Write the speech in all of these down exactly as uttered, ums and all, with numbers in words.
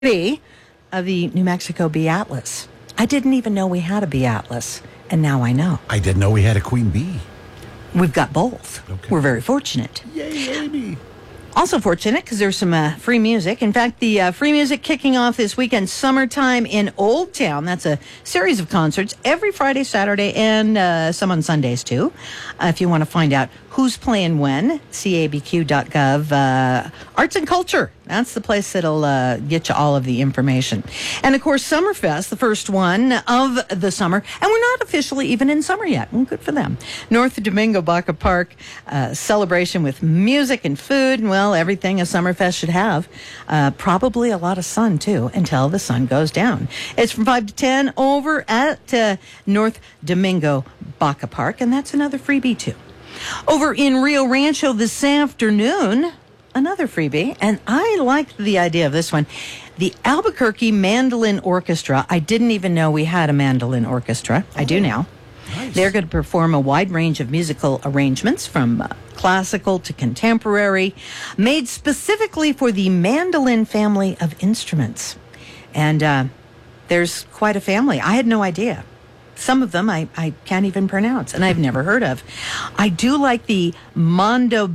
of the New Mexico Bee Atlas. I didn't even know we had a Bee Atlas, and now I know. I didn't know we had a queen bee. We've got both. Okay. We're very fortunate. Yay, Amy. Also fortunate because there's some uh, free music. In fact, the uh, free music kicking off this weekend, Summertime in Old Town. That's a series of concerts every Friday, Saturday, and uh, some on Sundays, too. Uh, if you want to find out who's playing when, C A B Q dot gov. Uh, arts and culture. That's the place that'll uh, get you all of the information. And, of course, Summerfest, the first one of the summer. And we're not officially even in summer yet. Well, good for them. North Domingo Baca Park, uh, celebration with music and food. And, well, everything a Summerfest should have. Uh, probably a lot of sun, too, until the sun goes down. It's from five to ten over at uh, North Domingo Baca Park. And that's another freebie, too. Over in Rio Rancho this afternoon, another freebie, and I liked the idea of this one. The Albuquerque Mandolin Orchestra. I didn't even know we had a mandolin orchestra. I do now. Nice. They're going to perform a wide range of musical arrangements from uh, classical to contemporary, made specifically for the mandolin family of instruments. And uh, there's quite a family. I had no idea. Some of them I, I can't even pronounce, and I've never heard of. I do like the Mondo,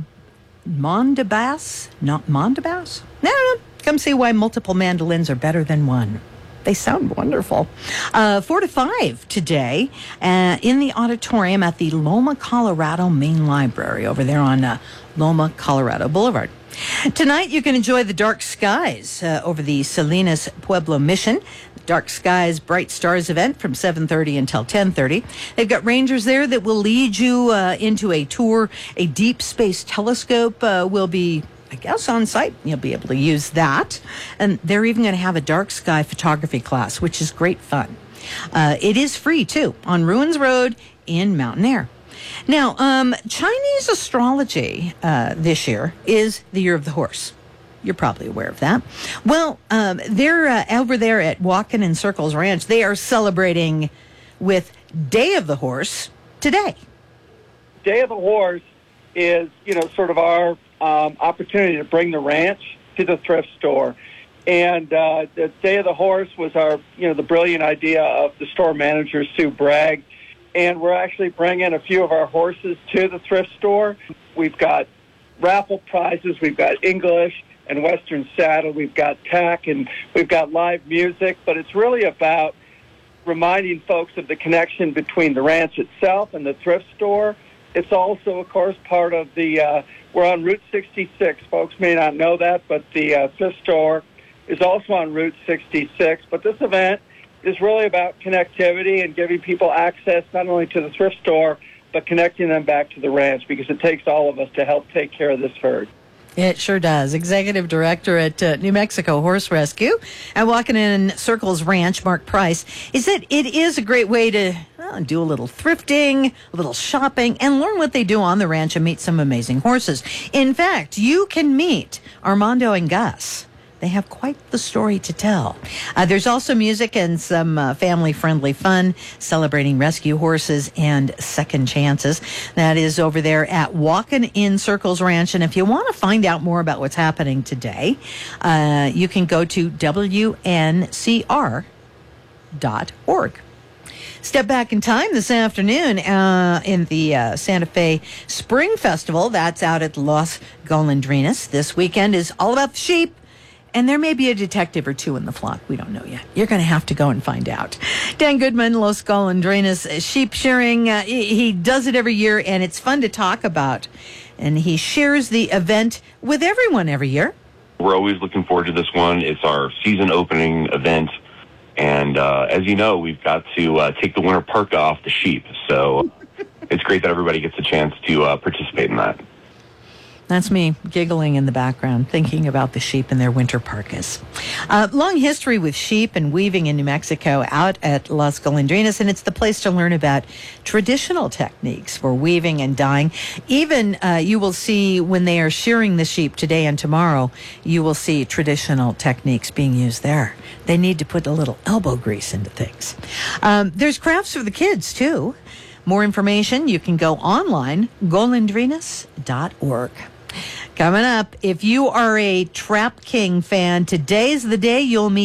Mondabas? Not Mondabas? No, no, no. Come see why multiple mandolins are better than one. They sound wonderful. Uh, four to five today uh, in the auditorium at the Loma Colorado Main Library over there on uh, Loma Colorado Boulevard. Tonight, you can enjoy the Dark Skies uh, over the Salinas Pueblo Mission. Dark Skies Bright Stars event from seven thirty until ten thirty. They've got rangers there that will lead you uh, into a tour. A deep space telescope uh, will be, I guess, on site. You'll be able to use that. And they're even going to have a dark sky photography class, which is great fun. Uh, it is free, too, on Ruins Road in Mountain Air. Now, um, Chinese astrology uh, this year is the Year of the Horse. You're probably aware of that. Well, um, they're uh, over there at Walkin' in Circles Ranch. They are celebrating with Day of the Horse today. Day of the Horse is, you know, sort of our um, opportunity to bring the ranch to the thrift store. And uh, the Day of the Horse was our, you know, the brilliant idea of the store manager, Sue Bragg. And we're actually bringing a few of our horses to the thrift store. We've got raffle prizes. We've got English and Western saddle. We've got tack, and we've got live music. But it's really about reminding folks of the connection between the ranch itself and the thrift store. It's also, of course, part of the, uh, we're on Route sixty-six. Folks may not know that, but the uh, thrift store is also on Route sixty-six. But this event is really about connectivity and giving people access not only to the thrift store, but connecting them back to the ranch, because it takes all of us to help take care of this herd. It sure does. Executive Director at uh, New Mexico Horse Rescue at Walkin' in Circles Ranch, Mark Price, is that it is a great way to well, do a little thrifting, a little shopping, and learn what they do on the ranch and meet some amazing horses. In fact, you can meet Armando and Gus. They have quite the story to tell. Uh, there's also music and some uh, family-friendly fun celebrating rescue horses and second chances. That is over there at Walkin' in Circles Ranch. And if you want to find out more about what's happening today, uh, you can go to W N C R dot org. Step back in time this afternoon uh, in the uh, Santa Fe Spring Festival. That's out at Los Golondrinas. This weekend is all about the sheep. And there may be a detective or two in the flock. We don't know yet. You're going to have to go and find out. Dan Goodman, Los Golondrinas, sheep shearing. Uh, he, he does it every year, and it's fun to talk about. And he shares the event with everyone every year. We're always looking forward to this one. It's our season opening event. And uh, as you know, we've got to uh, take the winter parka off the sheep. So it's great that everybody gets a chance to uh, participate in that. That's me giggling in the background, thinking about the sheep and their winter parkas. Uh, long history with sheep and weaving in New Mexico out at Las Golondrinas, and it's the place to learn about traditional techniques for weaving and dyeing. Even uh, you will see when they are shearing the sheep today and tomorrow, you will see traditional techniques being used there. They need to put a little elbow grease into things. Um, there's crafts for the kids, too. More information, you can go online, golondrinas dot org. Coming up, if you are a Trap King fan, today's the day you'll meet